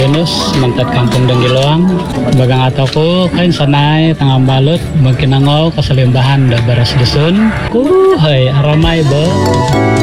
Yunus mantat kampung Denggiloang bagang ataku kain sanai tengah balut mungkin nangau keselimbahan da beras dusun hai ramai be